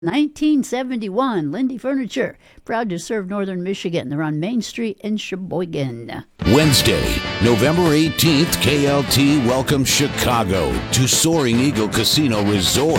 1971, Lindy Furniture, proud to serve northern Michigan. They're on Main Street in Sheboygan. Wednesday, November 18th, KLT welcomes Chicago to Soaring Eagle Casino Resort.